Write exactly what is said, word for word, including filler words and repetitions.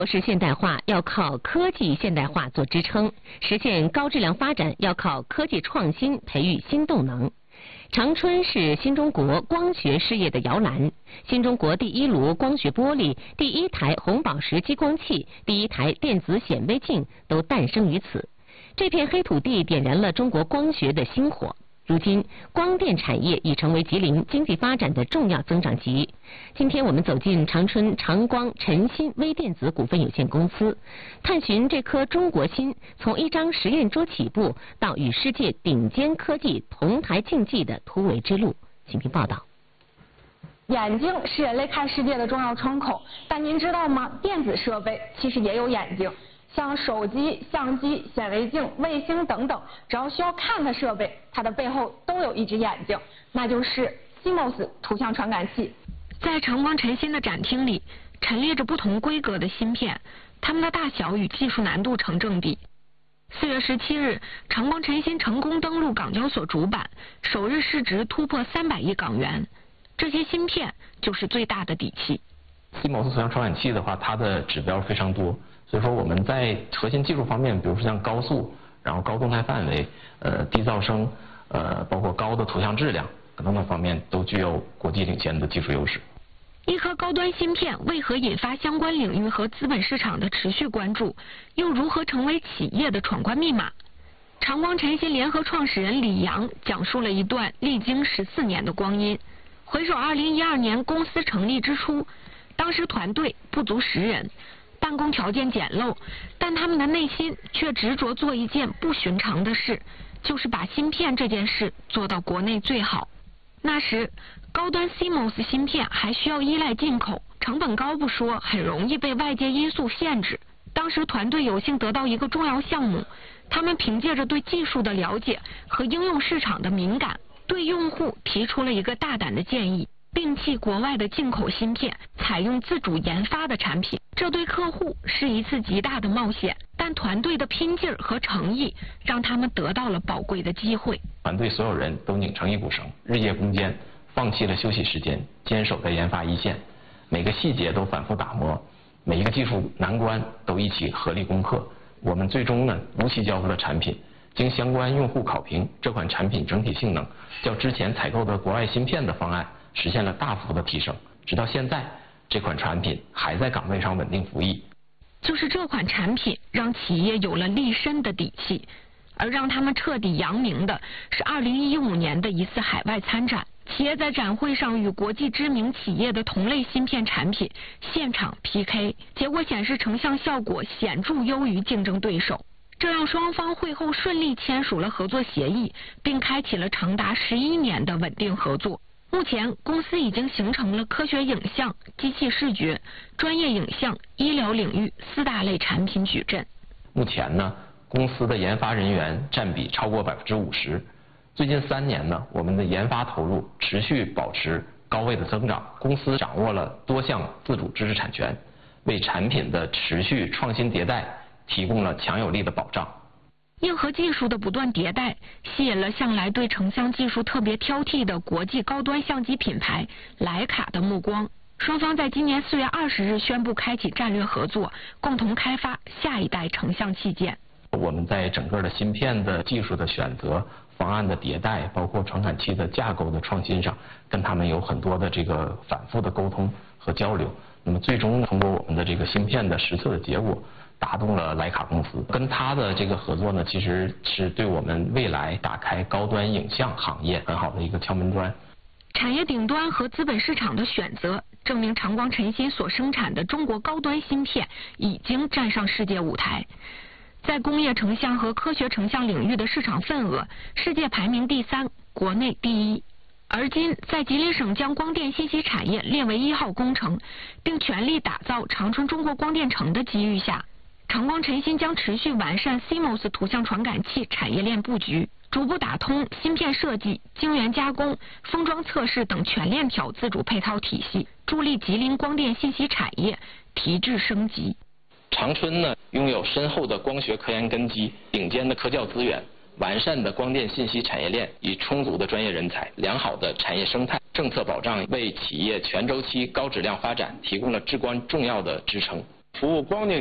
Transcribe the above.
国式现代化要靠科技现代化做支撑，实现高质量发展要靠科技创新培育新动能。长春是新中国光学事业的摇篮，新中国第一炉光学玻璃、第一台红宝石激光器、第一台电子显微镜都诞生于此。这片黑土地点燃了中国光学的星火。如今，光电产业已成为吉林经济发展的重要增长极。今天我们走进长春长光晨芯微电子股份有限公司，探寻这颗中国芯从一张实验桌起步到与世界顶尖科技同台竞技的突围之路。请听报道。 眼睛是人类看世界的重要窗口，但您知道吗？电子设备其实也有眼睛。像手机、相机、显微镜、卫星等等，只要需要看的设备，它的背后都有一只眼睛，那就是 C M O S 图像传感器。 在长光晨芯的展厅里，陈列着不同规格的芯片，它们的大小与技术难度成正比。四月十七日，长光晨芯成功登陆港交所主板，首日市值突破三百亿港元。这些芯片就是最大的底气。 C M O S 图像传感器的话，它的指标非常多。所以说我们在核心技术方面，比如说像高速，然后高动态范围，呃低噪声，呃包括高的图像质量等等方面，都具有国际领先的技术优势。 一颗高端芯片为何引发相关领域和资本市场的持续关注，又如何成为企业的闯关密码？长光晨芯联合创始人李阳讲述了一段历经十四年的光阴。回首二零一二年公司成立之初，当时团队不足十人。办公条件简陋，但他们的内心却执着做一件不寻常的事，就是把芯片这件事做到国内最好。那时，高端 C M O S 芯片还需要依赖进口，成本高不说，很容易被外界因素限制。当时团队有幸得到一个重要项目，他们凭借着对技术的了解和应用市场的敏感，对用户提出了一个大胆的建议。摒弃国外的进口芯片，采用自主研发的产品，这对客户是一次极大的冒险，但团队的拼劲儿和诚意让他们得到了宝贵的机会。 团队所有人都拧成一股绳，日夜攻坚，放弃了休息时间，坚守在研发一线，每个细节都反复打磨，每一个技术难关都一起合力攻克。我们最终呢，如期交付了产品。经相关用户考评，这款产品整体性能较之前采购的国外芯片的方案实现了大幅的提升，直到现在，这款产品还在岗位上稳定服役。 就是这款产品让企业有了立身的底气，而让他们彻底扬名的是二零一五年的一次海外参展，企业在展会上与国际知名企业的同类芯片产品现场 P K， 结果显示成像效果显著优于竞争对手。这让双方会后顺利签署了合作协议，并开启了长达十一年的稳定合作。目前，公司已经形成了科学影像、机器视觉、专业影像、医疗领域四大类产品矩阵。 目前呢，公司的研发人员占比超过百分之五十。最近三年呢，我们的研发投入持续保持高位的增长。公司掌握了多项自主知识产权，为产品的持续创新迭代提供了强有力的保障。 硬核技术的不断迭代，吸引了向来对成像技术特别挑剔的国际高端相机品牌徕卡的目光。双方在今年四月二十日宣布开启战略合作，共同开发下一代成像器件。 我们在整个的芯片的技术的选择、方案的迭代，包括传感器的架构的创新上，跟他们有很多的这个反复的沟通和交流。那么最终通过我们的这个芯片的实测的结果，打动了徕卡公司。跟他的这个合作呢，其实是对我们未来打开高端影像行业很好的一个敲门砖。 产业顶端和资本市场的选择，证明长光晨芯所生产的中国高端芯片已经站上世界舞台。在工业成像和科学成像领域的市场份额，世界排名第三，国内第一。而今，在吉林省将光电信息产业列为一号工程，并全力打造长春中国光电城的机遇下，长光晨芯将持续完善 C M O S 图像传感器产业链布局，逐步打通芯片设计、晶圆加工、封装测试等全链条自主配套体系，助力吉林光电信息产业提质升级。 长春呢，拥有深厚的光学科研根基、顶尖的科教资源、完善的光电信息产业链与充足的专业人才、良好的产业生态，政策保障为企业全周期高质量发展提供了至关重要的支撑。 服务光电